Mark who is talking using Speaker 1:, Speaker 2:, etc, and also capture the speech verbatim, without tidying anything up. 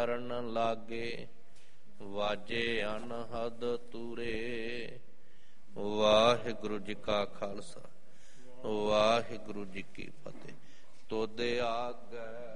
Speaker 1: ਕਰਨ ਲਾਗੇ ਵਾਜੇ ਅਨਹਦ ਤੂਰੇ। ਵਾਹਿਗੁਰੂ ਜੀ ਕਾ ਖਾਲਸਾ ਵਾਹਿਗੁਰੂ ਜੀ ਕੀ ਫਤਿਹ। ਤੋਦੇ ਆਗੇ